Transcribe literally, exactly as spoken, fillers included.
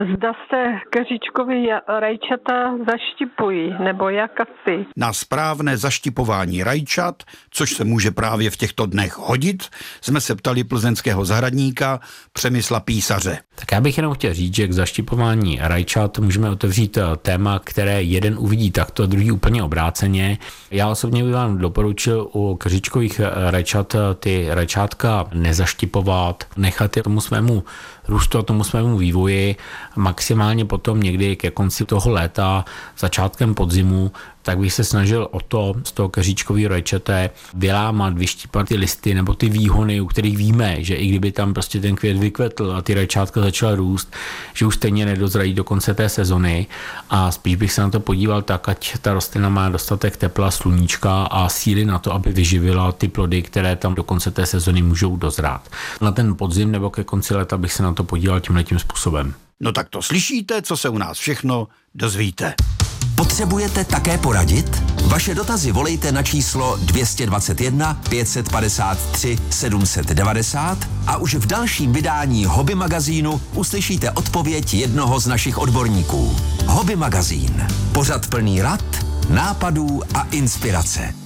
Zda se keříčkovi rajčata zaštipují, nebo jak asi? Na správné zaštipování rajčat, což se může právě v těchto dnech hodit, jsme se ptali plzeňského zahradníka Přemysla Písaře. Tak já bych jenom chtěl říct, že k zaštipování rajčat můžeme otevřít téma, které jeden uvidí takto, druhý úplně obráceně. Já osobně bych vám doporučil u keříčkových rajčat ty rajčátka nezaštipovat, nechat je tomu svému růstu a tomu svému vývoji, maximálně potom někdy ke konci toho léta, začátkem podzimu, tak bych se snažil o to z toho keříčkového rajčete vylámat, vyštípat ty listy nebo ty výhony, u kterých víme, že i kdyby tam prostě ten květ vykvetl a ty rajčátka začala růst, že už stejně nedozrají do konce té sezony, a spíš bych se na to podíval tak, ať ta rostlina má dostatek tepla, sluníčka a síly na to, aby vyživila ty plody, které tam do konce té sezony můžou dozrát. Na ten podzim nebo ke konci léta bych se na to podíval tímhletím způsobem. No tak to slyšíte, co se u nás všechno dozvíte. Potřebujete také poradit? Vaše dotazy volejte na číslo dvě stě dvacet jedna pět set padesát tři sedm set devadesát a už v dalším vydání Hobby magazínu uslyšíte odpověď jednoho z našich odborníků. Hobby magazín. Pořad plný rad, nápadů a inspirace.